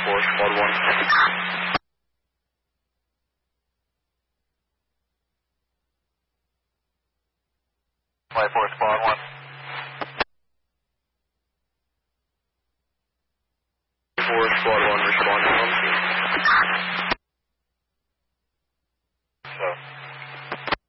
4, squad 1. Flight 4, squad 1. 4, squad 1, responding on scene.